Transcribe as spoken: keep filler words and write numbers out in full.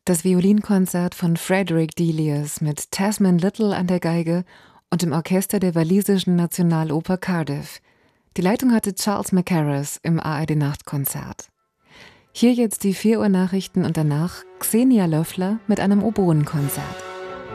Das Violinkonzert von Frederick Delius mit Tasman Little an der Geige und im Orchester der walisischen Nationaloper Cardiff. Die Leitung hatte Charles Mackerras im A R D-Nachtkonzert. Hier jetzt die vier Uhr Nachrichten und danach Xenia Löffler mit einem Oboenkonzert.